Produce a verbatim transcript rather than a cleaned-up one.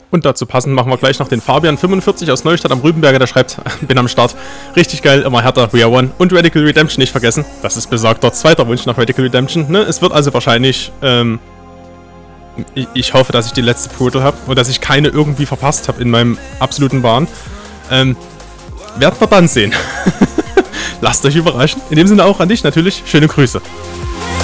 Und dazu passend machen wir gleich noch den Fabian fünfundvierzig aus Neustadt am Rübenberger, der schreibt, bin am Start. Richtig geil, immer härter, We Are One. Und Radical Redemption nicht vergessen. Das ist besagter zweiter Wunsch nach Radical Redemption. Ne? Es wird also wahrscheinlich, ähm, ich, ich hoffe, dass ich die letzte Brutal habe und dass ich keine irgendwie verpasst habe in meinem absoluten Wahn. Ähm, werden wir dann sehen. Lasst euch überraschen. In dem Sinne auch an dich natürlich. Schöne Grüße.